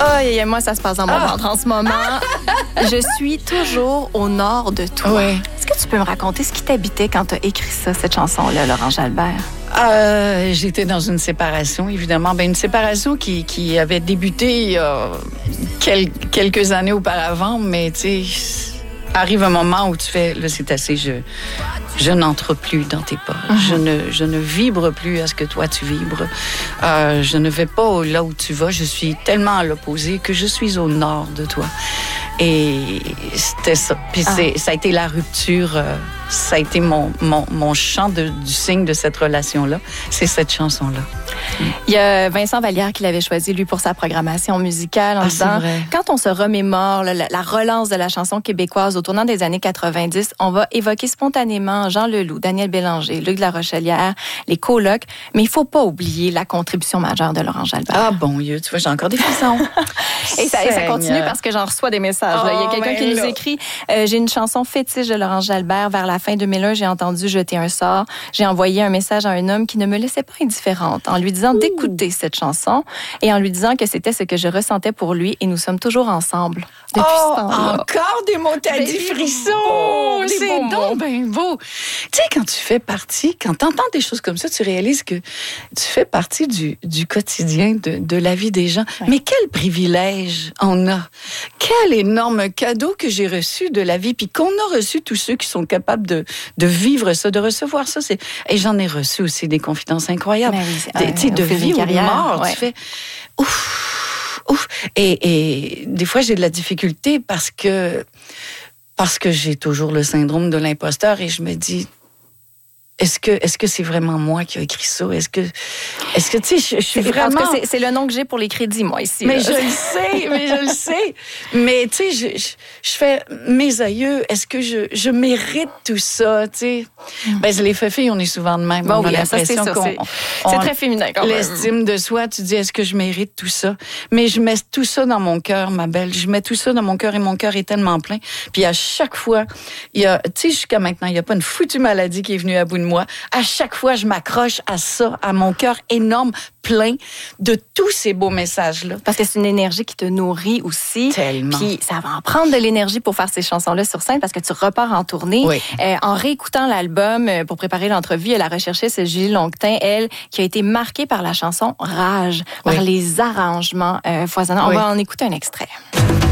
Oh, moi, ça se passe dans mon ventre en ce moment. Je suis toujours au nord de toi. Oui. Est-ce que tu peux me raconter ce qui t'habitait quand tu as écrit ça, cette chanson-là, Laurent Jalbert? J'étais dans une séparation, évidemment. Une séparation qui avait débuté il y a quelques années auparavant, mais tu sais, arrive un moment où tu fais, là, c'est assez, je n'entre plus dans tes pas. Je ne vibre plus à ce que toi, tu vibres. Je ne vais pas là où tu vas. Je suis tellement à l'opposé que je suis au nord de toi. Et c'était ça. Puis ça a été la rupture. Ça a été mon chant du signe de cette relation-là. C'est cette chanson-là. Il y a Vincent Vallière qui l'avait choisi, lui, pour sa programmation musicale, en disant, quand on se remémore la relance de la chanson québécoise au tournant des années 90, on va évoquer spontanément Jean Leloup, Daniel Bélanger, Luc de la Rochelière, les colocs, mais il faut pas oublier la contribution majeure de Laurent Jalbert. Ah bon Dieu, tu vois, j'ai encore des frissons. Et ça continue parce que j'en reçois des messages. Il y a quelqu'un qui nous écrit, j'ai une chanson fétiche de Laurent Jalbert. Vers la fin 2001, j'ai entendu jeter un sort. J'ai envoyé un message à un homme qui ne me laissait pas indifférente en lui disant d'écouter cette chanson et en lui disant que c'était ce que je ressentais pour lui et nous sommes toujours ensemble depuis ce temps-là. Encore des mots, t'as dit frissons! C'est donc bien beau. Tu sais, quand tu fais partie, quand tu entends des choses comme ça, tu réalises que tu fais partie du quotidien, de la vie des gens. Ouais. Mais quel privilège on a! Quel énorme cadeau que j'ai reçu de la vie, puis qu'on a reçu tous ceux qui sont capables de vivre ça, de recevoir ça. Et j'en ai reçu aussi des confidences incroyables. Tu sais, de vie ou de mort, tu fais ouf. Et des fois, j'ai de la difficulté parce que j'ai toujours le syndrome de l'imposteur et je me dis, est-ce que c'est vraiment moi qui ai écrit ça? Est-ce que tu sais, je suis vraiment... Parce que c'est le nom que j'ai pour les crédits, moi, ici. Mais je le sais. Mais tu sais, je fais mes aïeux. Est-ce que je mérite tout ça, tu sais? Les filles, on est souvent de même. On a l'impression c'est très féminin, quand même. L'estime de soi, tu dis, est-ce que je mérite tout ça? Mais je mets tout ça dans mon cœur, ma belle. Je mets tout ça dans mon cœur et mon cœur est tellement plein. Puis à chaque fois, tu sais, jusqu'à maintenant, il n'y a pas une foutue maladie qui est venue à bout de moi. À chaque fois, je m'accroche à ça, à mon cœur énorme, plein de tous ces beaux messages-là. Parce que c'est une énergie qui te nourrit aussi. Tellement. Puis ça va en prendre de l'énergie pour faire ces chansons-là sur scène parce que tu repars en tournée. Oui. En réécoutant l'album pour préparer l'entrevue, elle a recherché c'est Julie Longtin, elle, qui a été marquée par la chanson Rage, par les arrangements foisonnants. On va en écouter un extrait.